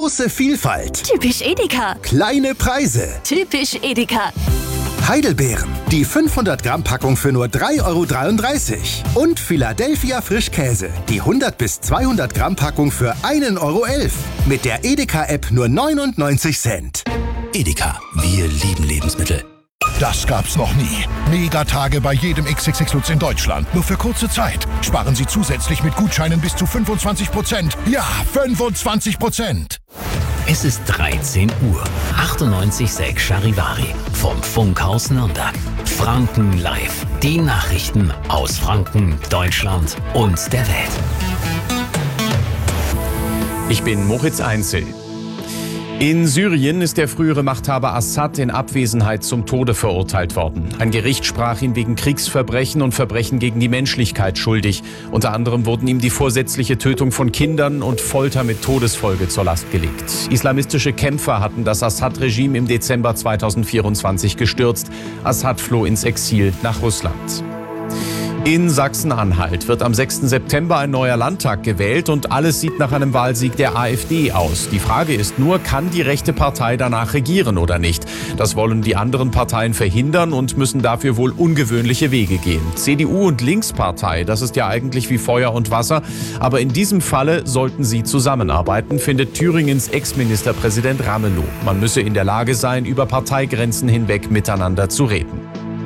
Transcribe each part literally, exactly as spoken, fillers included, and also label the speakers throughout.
Speaker 1: Große Vielfalt.
Speaker 2: Typisch Edeka.
Speaker 1: Kleine Preise.
Speaker 2: Typisch Edeka.
Speaker 1: Heidelbeeren. Die fünfhundert Gramm Packung für nur drei Euro dreiunddreißig. Und Philadelphia Frischkäse. Die hundert bis zweihundert Gramm Packung für ein Euro elf. Mit der Edeka-App nur neunundneunzig Cent.
Speaker 3: Edeka, wir lieben Lebensmittel.
Speaker 4: Das gab's noch nie. Megatage bei jedem X X X Lutz in Deutschland. Nur für kurze Zeit. Sparen Sie zusätzlich mit Gutscheinen bis zu fünfundzwanzig Prozent. Ja, fünfundzwanzig Prozent.
Speaker 3: Es ist dreizehn Uhr. achtundneunzig Komma sechs Charivari vom Funkhaus Nürnberg. Franken live. Die Nachrichten aus Franken, Deutschland und der Welt.
Speaker 5: Ich bin Moritz Einzel. In Syrien ist der frühere Machthaber Assad in Abwesenheit zum Tode verurteilt worden. Ein Gericht sprach ihn wegen Kriegsverbrechen und Verbrechen gegen die Menschlichkeit schuldig. Unter anderem wurden ihm die vorsätzliche Tötung von Kindern und Folter mit Todesfolge zur Last gelegt. Islamistische Kämpfer hatten das Assad-Regime im Dezember zweitausendvierundzwanzig gestürzt. Assad floh ins Exil nach Russland. In Sachsen-Anhalt wird am sechsten September ein neuer Landtag gewählt und alles sieht nach einem Wahlsieg der AfD aus. Die Frage ist nur, kann die rechte Partei danach regieren oder nicht? Das wollen die anderen Parteien verhindern und müssen dafür wohl ungewöhnliche Wege gehen. C D U und Linkspartei, das ist ja eigentlich wie Feuer und Wasser, aber in diesem Falle sollten sie zusammenarbeiten, findet Thüringens Ex-Ministerpräsident Ramelow. Man müsse in der Lage sein, über Parteigrenzen hinweg miteinander zu reden.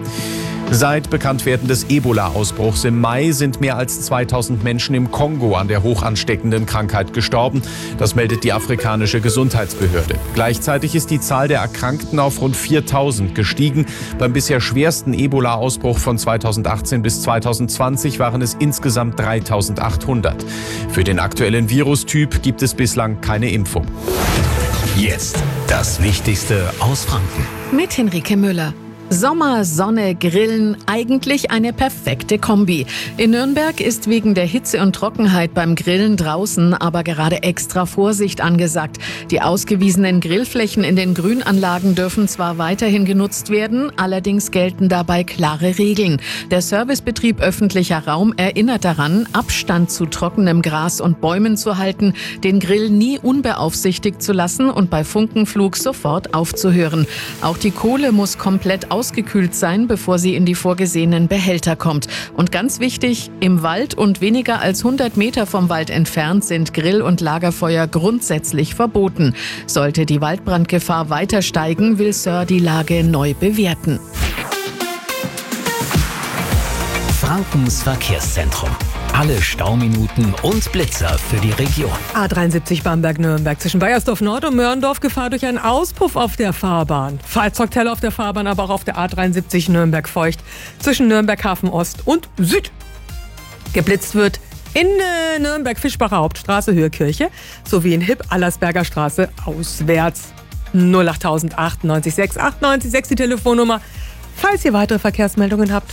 Speaker 5: Seit Bekanntwerden des Ebola-Ausbruchs im Mai sind mehr als zweitausend Menschen im Kongo an der hochansteckenden Krankheit gestorben. Das meldet die afrikanische Gesundheitsbehörde. Gleichzeitig ist die Zahl der Erkrankten auf rund viertausend gestiegen. Beim bisher schwersten Ebola-Ausbruch von zweitausendachtzehn bis zweitausendzwanzig waren es insgesamt dreitausendachthundert. Für den aktuellen Virustyp gibt es bislang keine Impfung.
Speaker 3: Jetzt das Wichtigste aus Franken.
Speaker 6: Mit Henrike Müller. Sommer, Sonne, Grillen, eigentlich eine perfekte Kombi. In Nürnberg ist wegen der Hitze und Trockenheit beim Grillen draußen aber gerade extra Vorsicht angesagt. Die ausgewiesenen Grillflächen in den Grünanlagen dürfen zwar weiterhin genutzt werden, allerdings gelten dabei klare Regeln. Der Servicebetrieb öffentlicher Raum erinnert daran, Abstand zu trockenem Gras und Bäumen zu halten, den Grill nie unbeaufsichtigt zu lassen und bei Funkenflug sofort aufzuhören. Auch die Kohle muss komplett ausgekühlt sein, bevor sie in die vorgesehenen Behälter kommt. Und ganz wichtig, im Wald und weniger als hundert Meter vom Wald entfernt sind Grill- und Lagerfeuer grundsätzlich verboten. Sollte die Waldbrandgefahr weiter steigen, will Sir die Lage neu bewerten.
Speaker 3: Frankens Verkehrszentrum. Alle Stauminuten und Blitzer für die Region.
Speaker 7: A dreiundsiebzig Bamberg-Nürnberg zwischen Baiersdorf Nord und Mörndorf Gefahr durch einen Auspuff auf der Fahrbahn. Fahrzeugteile auf der Fahrbahn, aber auch auf der A dreiundsiebzig Nürnberg feucht zwischen Nürnberg Hafen Ost und Süd. Geblitzt wird in äh, Nürnberg Fischbacher Hauptstraße Höhe Kirche sowie in Hipp Allersberger Straße auswärts. null acht acht neun sechs acht neun sechs die Telefonnummer, falls ihr weitere Verkehrsmeldungen habt.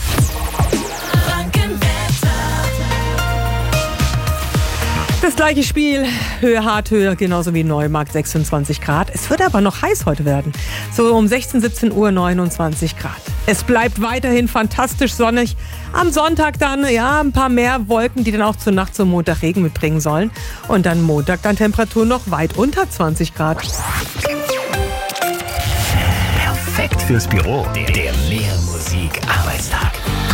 Speaker 7: Das gleiche Spiel, Höhe, Harthöhe, genauso wie Neumarkt, sechsundzwanzig Grad. Es wird aber noch heiß heute werden. So um sechzehn, siebzehn Uhr neunundzwanzig Grad. Es bleibt weiterhin fantastisch sonnig. Am Sonntag dann, ja, ein paar mehr Wolken, die dann auch zur Nacht zum Montag Regen mitbringen sollen. Und dann Montag dann Temperaturen noch weit unter zwanzig Grad.
Speaker 3: Perfekt fürs Büro. Der, der Mehr Musik Arbeitstag.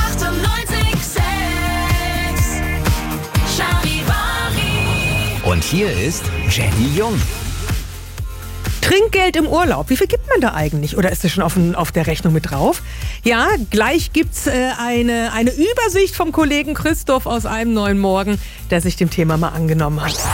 Speaker 3: Und hier ist Jenny Jung.
Speaker 7: Trinkgeld im Urlaub. Wie viel gibt man da eigentlich? Oder ist das schon auf, auf der Rechnung mit drauf? Ja, gleich gibt's äh, eine, eine Übersicht vom Kollegen Christoph aus einem neuen Morgen, der sich dem Thema mal angenommen hat.